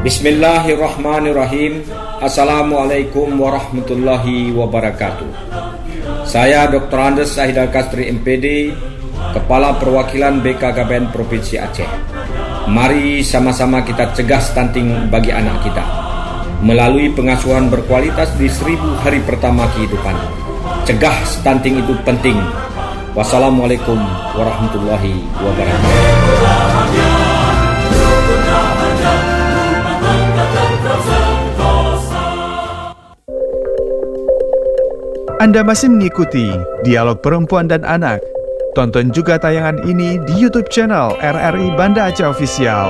Bismillahirrahmanirrahim. Assalamualaikum warahmatullahi wabarakatuh. Saya Dr. Andes Sahidal Kastri MPD, Kepala Perwakilan BKKBN Provinsi Aceh. Mari sama-sama kita cegah stunting bagi anak kita melalui pengasuhan berkualitas di 1000 hari pertama kehidupan. Cegah stunting itu penting. Wassalamualaikum warahmatullahi wabarakatuh. Anda masih mengikuti Dialog Perempuan dan Anak. Tonton juga tayangan ini di YouTube channel RRI Banda Aceh Official.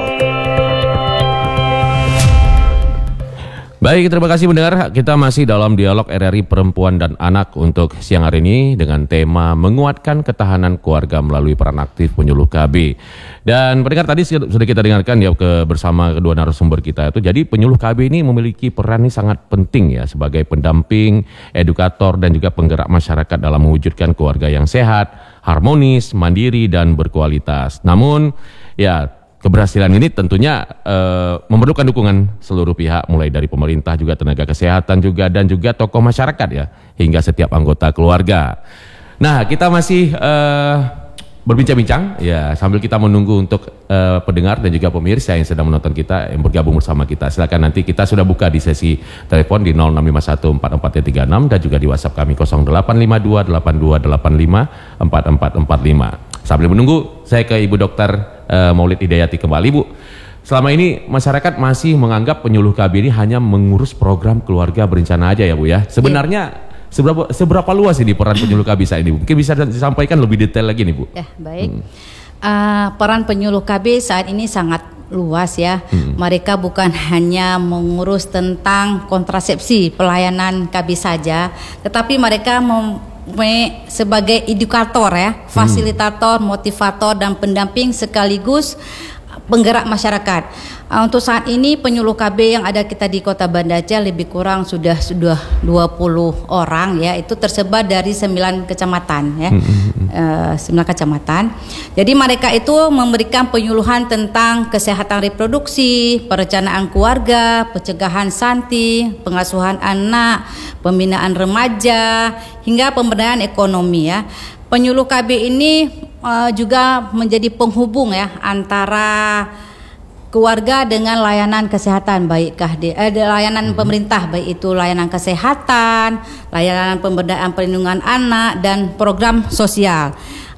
Baik, terima kasih mendengar. Kita masih dalam Dialog RRI Perempuan dan Anak untuk siang hari ini dengan tema menguatkan ketahanan keluarga melalui peran aktif penyuluh KB. Dan pendengar, tadi sudah kita dengarkan ya bersama kedua narasumber kita itu. Jadi penyuluh KB ini memiliki peran yang sangat penting ya sebagai pendamping, edukator dan juga penggerak masyarakat dalam mewujudkan keluarga yang sehat, harmonis, mandiri dan berkualitas. Namun ya keberhasilan ini tentunya memerlukan dukungan seluruh pihak, mulai dari pemerintah, juga tenaga kesehatan juga, dan juga tokoh masyarakat ya, hingga setiap anggota keluarga. Nah, kita masih berbincang-bincang ya sambil kita menunggu untuk pendengar dan juga pemirsa yang sedang menonton kita yang bergabung bersama kita. Silakan, nanti kita sudah buka di sesi telepon di 06514436 dan juga di WhatsApp kami 085282854445. Sambil menunggu, saya ke Ibu Dokter Maulid Hidayati kembali. Bu, selama ini masyarakat masih menganggap penyuluh KB ini hanya mengurus program keluarga berencana aja ya Bu ya. Sebenarnya seberapa luas ini peran penyuluh KB saat ini Bu? Mungkin bisa disampaikan lebih detail lagi nih Bu. Ya, baik. Peran penyuluh KB saat ini sangat luas ya. Mereka bukan hanya mengurus tentang kontrasepsi, pelayanan KB saja, tetapi mereka sebagai edukator ya, fasilitator, motivator dan pendamping sekaligus penggerak masyarakat. Untuk saat ini penyuluh KB yang ada kita di Kota Banda Aceh lebih kurang sudah 20 orang ya, itu tersebar dari 9 kecamatan ya. 9 kecamatan. Jadi mereka itu memberikan penyuluhan tentang kesehatan reproduksi, perencanaan keluarga, pencegahan stunting, pengasuhan anak, pembinaan remaja hingga pemberdayaan ekonomi ya. Penyuluh KB ini juga menjadi penghubung ya antara keluarga dengan layanan kesehatan, baik layanan pemerintah, baik itu layanan kesehatan, layanan pemberdayaan perlindungan anak dan program sosial.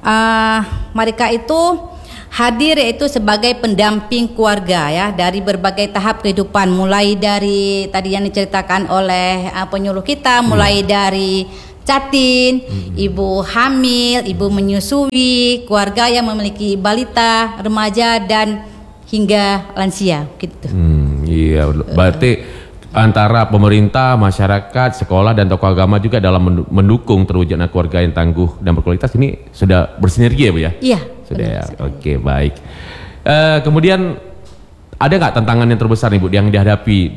Mereka itu hadir yaitu sebagai pendamping keluarga ya dari berbagai tahap kehidupan, mulai dari tadi yang diceritakan oleh penyuluh kita, mulai dari catin, ibu hamil, ibu menyusui, keluarga yang memiliki balita, remaja dan hingga lansia gitu. Iya, berarti antara pemerintah, masyarakat, sekolah dan tokoh agama juga dalam mendukung terwujudnya keluarga yang tangguh dan berkualitas ini sudah bersinergi ya Bu ya? Iya. Sudah ya. Oke, baik. Kemudian ada nggak tantangan yang terbesar nih Bu yang dihadapi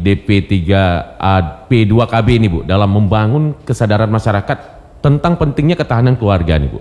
DP3P2KB ini Bu dalam membangun kesadaran masyarakat tentang pentingnya ketahanan keluarga nih Bu?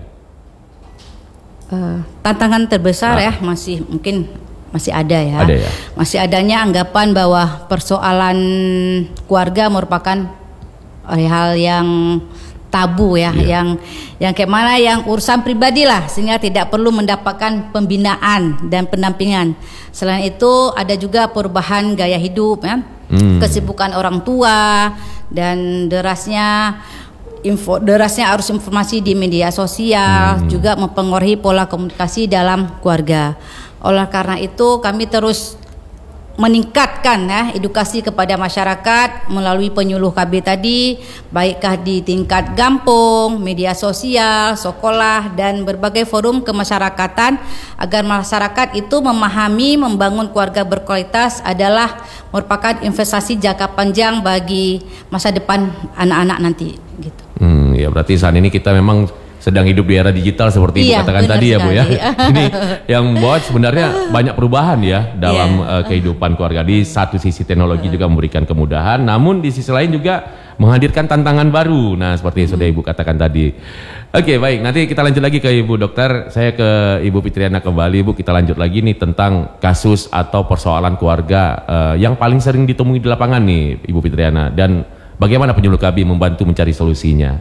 Tantangan terbesar ya masih ada ya. Ada ya. Masih adanya anggapan bahwa persoalan keluarga merupakan hal yang tabu ya, yang kayak mana yang urusan pribadi lah, sehingga tidak perlu mendapatkan pembinaan dan pendampingan. Selain itu ada juga perubahan gaya hidup ya, kesibukan orang tua dan derasnya arus informasi di media sosial juga mempengaruhi pola komunikasi dalam keluarga. Oleh karena itu kami terus meningkatkan ya edukasi kepada masyarakat melalui penyuluh KB tadi, baikkah di tingkat kampung, media sosial, sekolah dan berbagai forum kemasyarakatan, agar masyarakat itu memahami membangun keluarga berkualitas adalah merupakan investasi jangka panjang bagi masa depan anak-anak nanti gitu. Ya berarti saat ini kita memang sedang hidup di era digital seperti Ibu katakan tadi ya Bu ya. Ini yang membuat sebenarnya banyak perubahan ya dalam kehidupan keluarga. Di satu sisi teknologi juga memberikan kemudahan, namun di sisi lain juga menghadirkan tantangan baru. Nah seperti yang sudah Ibu katakan tadi. Oke, baik. Nanti kita lanjut lagi ke Ibu Dokter. Saya ke Ibu Fitriana kembali. Ibu, kita lanjut lagi nih tentang kasus atau persoalan keluarga yang paling sering ditemui di lapangan nih, Ibu Fitriana. Dan bagaimana penyuluh KB membantu mencari solusinya?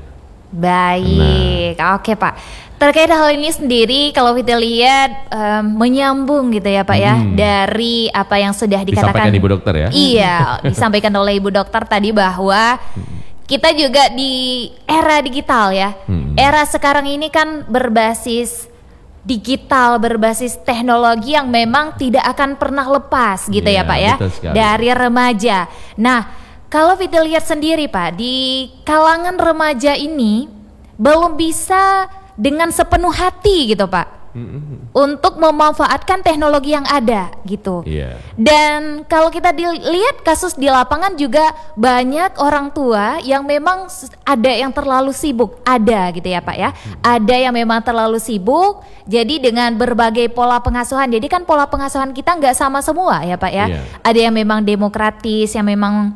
Baik, oke Pak. Terkait hal ini sendiri, kalau kita lihat menyambung gitu ya Pak ya, dari apa yang sudah dikatakan disampaikan Ibu Dokter ya? Iya, disampaikan oleh Ibu Dokter tadi bahwa kita juga di era digital ya. Era sekarang ini kan berbasis digital, berbasis teknologi yang memang tidak akan pernah lepas gitu ya Pak ya, dari remaja. Nah, kalau kita lihat sendiri Pak, di kalangan remaja ini belum bisa dengan sepenuh hati gitu Pak, untuk memanfaatkan teknologi yang ada gitu. Dan kalau kita lihat kasus di lapangan juga banyak orang tua yang memang ada yang terlalu sibuk, ada gitu ya Pak ya. Ada yang memang terlalu sibuk, jadi dengan berbagai pola pengasuhan. Jadi kan pola pengasuhan kita nggak sama semua ya Pak ya. Ada yang memang demokratis, yang memang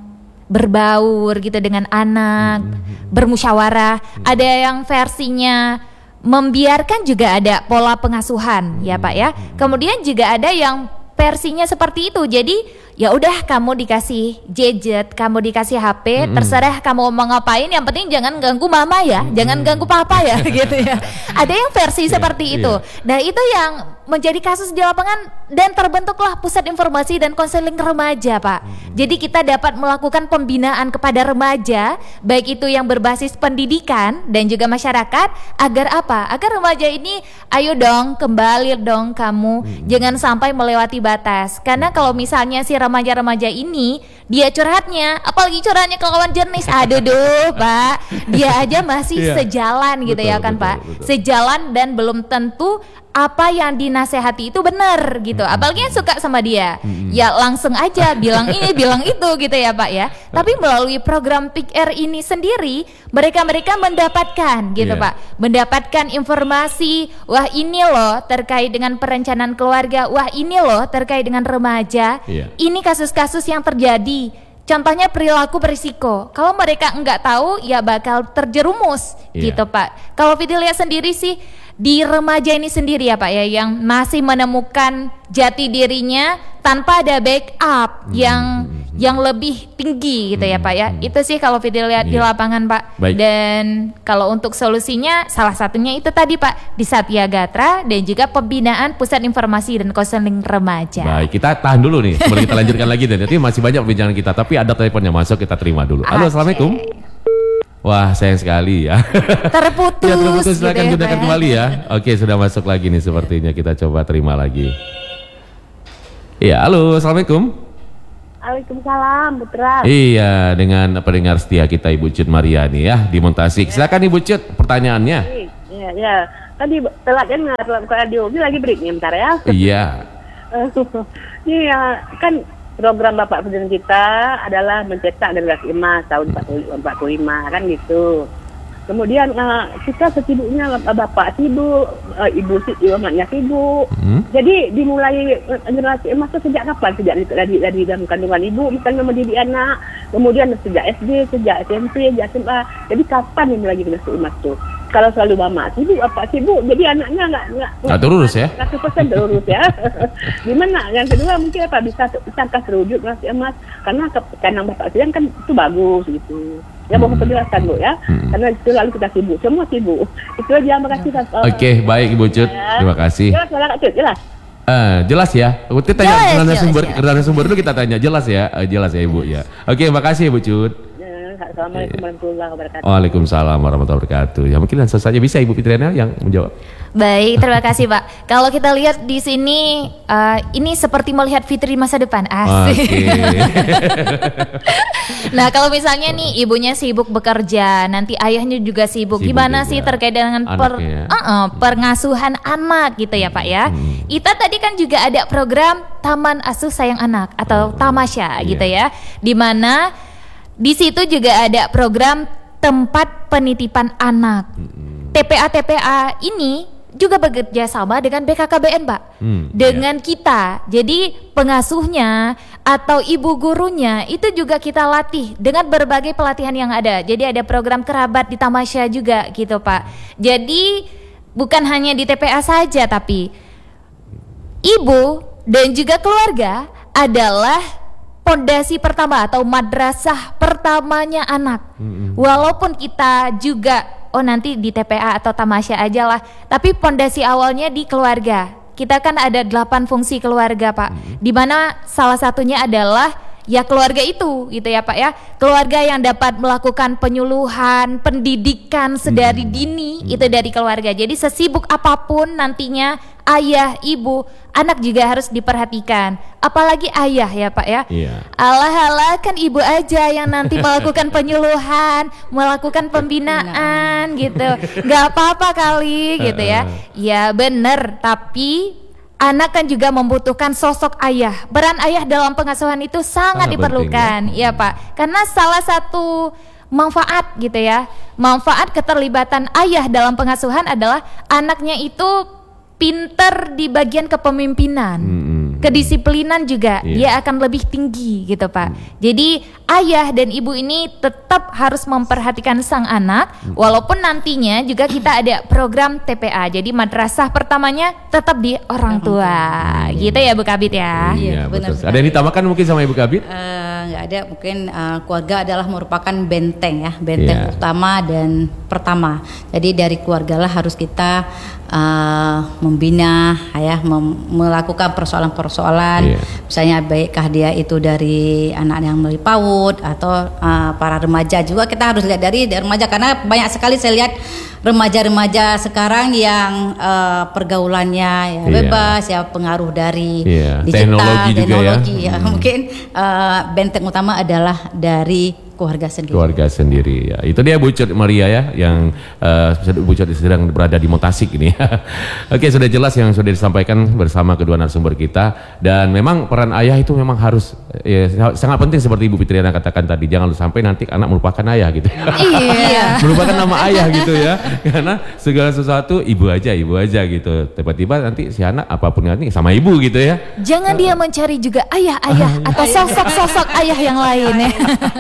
berbaur gitu dengan anak, bermusyawarah. Ada yang versinya membiarkan, juga ada pola pengasuhan ya Pak ya. Kemudian juga ada yang versinya seperti itu. Jadi ya udah, kamu dikasih gadget, kamu dikasih HP, terserah kamu mau ngapain, yang penting jangan ganggu mama ya, jangan ganggu papa ya gitu ya. Ada yang versi seperti itu. Nah, itu yang menjadi kasus di lapangan, dan terbentuklah pusat informasi dan konseling remaja Pak. Jadi kita dapat melakukan pembinaan kepada remaja, baik itu yang berbasis pendidikan dan juga masyarakat, agar apa? Agar remaja ini, ayo dong, kembali dong kamu, jangan sampai melewati batas. Karena kalau misalnya si remaja-remaja ini dia curhatnya, apalagi curhatnya ke lawan jenis, aduh Pak, dia aja masih sejalan gitu ya kan Pak, sejalan dan belum tentu apa yang dinasehati itu benar gitu. Apalagi yang suka sama dia, ya langsung aja bilang ini bilang itu gitu ya Pak ya. Tapi melalui program PIKR ini sendiri, mereka mendapatkan gitu Pak, mendapatkan informasi, wah ini loh terkait dengan perencanaan keluarga, wah ini loh terkait dengan remaja, ini kasus-kasus yang terjadi. Contohnya perilaku berisiko. Kalau mereka enggak tahu, ya bakal terjerumus gitu Pak. Kalau video lihat sendiri sih, di remaja ini sendiri ya Pak ya, yang masih menemukan jati dirinya tanpa ada backup yang lebih tinggi gitu ya Pak ya. Itu sih kalau video lihat di lapangan Pak. Dan kalau untuk solusinya, salah satunya itu tadi Pak, di Satya Gatra dan juga pembinaan pusat informasi dan konseling remaja. Baik, kita tahan dulu nih sebelum kita lanjutkan lagi, dan nanti masih banyak perbincangan kita, tapi ada teleponnya masuk, kita terima dulu. Halo, Assalamualaikum. Wah, sayang sekali ya. Terputus. Ya, terputus, silakan gitu gunakan kembali ya. Oke, sudah masuk lagi nih sepertinya, kita coba terima lagi. Iya, halo, Assalamualaikum. Waalaikumsalam, Putra. Iya, dengan pendengar setia kita Ibu Cut Mariani ya di Montasik. Silakan Ibu Cut, pertanyaannya. Iya. Tadi telat kan nggak radio, ini lagi break nih bentar ya. Iya. Iya, kan program Bapak Presiden kita adalah mencetak generasi emas tahun 45 kan gitu. Kemudian kita sesibuknya Bapak sibuk, Ibu emaknya sibuk. Jadi dimulai generasi emas itu sejak kapan? Sejak dari dalam kandungan ibu, misalnya mendidik anak. Kemudian sejak SD, sejak SMP, sejak SMA. Jadi kapan dimulai generasi emas tuh? Kalau selalu mama sibuk, Bapak sibuk, jadi anaknya nggak terurus ya? 100% terurus ya. Gimana? Yang kedua mungkin apa bisa terwujud generasi emas, karena keterangan Bapak Presiden kan itu bagus gitu. Ya mau penjelasan Bu ya, karena itu lalu kita sibuk, semua sibuk. Itu aja, makasih. Oke, baik Ibu Cut, terima kasih. Jelas. Jelas ya. Kita tanya narasumber dulu, kita tanya jelas ya Ibu ya. Oke, makasih Ibu Cut. Assalamualaikum warahmatullahi wabarakatuh. Waalaikumsalam warahmatullahi wabarakatuh. Ya mungkin langsung saja bisa Ibu Fitriana yang menjawab. Baik, terima kasih Pak. Kalau kita lihat di sini, ini seperti melihat Fitri masa depan. Asik. Nah, kalau misalnya nih ibunya sibuk bekerja, nanti ayahnya juga sibuk. Gimana sih terkait dengan pengasuhan anak gitu ya Pak ya? Kita tadi kan juga ada program Taman Asuh Sayang Anak atau Tamasya gitu ya, di mana di situ juga ada program tempat penitipan anak. TPA ini juga bekerja sama dengan BKKBN, Pak. Dengan kita. Jadi pengasuhnya atau ibu gurunya itu juga kita latih dengan berbagai pelatihan yang ada. Jadi ada program kerabat di Tamasya juga gitu, Pak. Jadi bukan hanya di TPA saja, tapi ibu dan juga keluarga adalah pondasi pertama atau madrasah pertamanya anak. Walaupun kita juga nanti di TPA atau Tamasya aja lah, tapi pondasi awalnya di keluarga. Kita kan ada 8 fungsi keluarga, Pak, di mana salah satunya adalah ya keluarga itu gitu ya, Pak ya. Keluarga yang dapat melakukan penyuluhan, pendidikan sedari dini itu dari keluarga. Jadi sesibuk apapun nantinya ayah, ibu, anak juga harus diperhatikan. Apalagi ayah ya, Pak ya. Alah-alah kan ibu aja yang nanti melakukan penyuluhan, melakukan pembinaan gitu. Gak apa-apa kali gitu ya. Ya bener, tapi anak kan juga membutuhkan sosok ayah. Peran ayah dalam pengasuhan itu sangat diperlukan, ya Pak. Karena salah satu manfaat gitu ya, manfaat keterlibatan ayah dalam pengasuhan adalah anaknya itu pinter di bagian kepemimpinan, kedisiplinan juga dia akan lebih tinggi gitu, Pak. Jadi ayah dan ibu ini tetap harus memperhatikan sang anak, walaupun nantinya juga kita ada program TPA. Jadi madrasah pertamanya tetap di orang tua, gitu ya Bu Kabid ya. Iya, benar. Ada yang ditambahkan mungkin sama Ibu Kabid? Nggak ada, mungkin keluarga adalah merupakan benteng ya, benteng utama dan pertama. Jadi dari keluarga lah harus kita membina ya, melakukan persoalan-persoalan, misalnya baikkah dia itu dari anak yang melalui PAUD atau para remaja juga, kita harus lihat dari remaja, karena banyak sekali saya lihat remaja-remaja sekarang yang pergaulannya ya bebas ya, pengaruh dari digital, teknologi ya. Mungkin benteng utama adalah dari keluarga sendiri. Ya. Itu dia Bu Cut Maria ya, yang Bu Cut sedang berada di Motasik ini. Oke, sudah jelas yang sudah disampaikan bersama kedua narasumber kita, dan memang peran ayah itu memang harus sangat penting seperti Ibu Fitriana katakan tadi. Jangan sampai nanti anak melupakan ayah gitu. Melupakan nama ayah gitu ya. Karena segala sesuatu ibu aja gitu. Tiba-tiba nanti si anak apapun nanti sama ibu gitu ya. Jangan dia mencari juga ayah-ayah atau sosok-sosok ayah yang lain ya.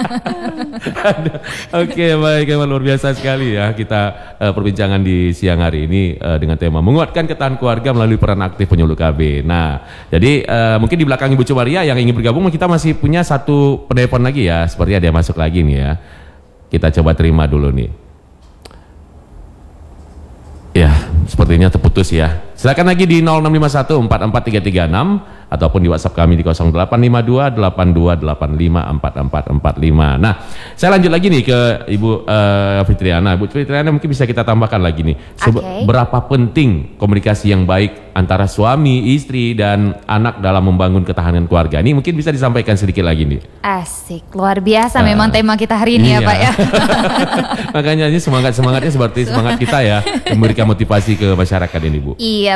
Oke, baik, luar biasa sekali ya kita perbincangan di siang hari ini dengan tema menguatkan ketahanan keluarga melalui peran aktif penyuluh KB. Nah, jadi mungkin di belakang Ibu Cumaria yang ingin bergabung, kita masih punya satu penelpon lagi ya, seperti ada yang masuk lagi nih ya. Kita coba terima dulu nih. Ya, sepertinya terputus ya. Silakan lagi di 0651 44336 ataupun di WhatsApp kami di 0852 8285 4445. Nah, saya lanjut lagi nih ke Ibu Fitriana. Bu Fitriana, mungkin bisa kita tambahkan lagi nih. Berapa penting komunikasi yang baik antara suami, istri, dan anak dalam membangun ketahanan keluarga? Ini mungkin bisa disampaikan sedikit lagi nih. Asik, luar biasa memang tema kita hari ini ya Pak ya. Makanya ini semangatnya seperti semangat kita ya, memberikan motivasi ke masyarakat ini Bu. Iya.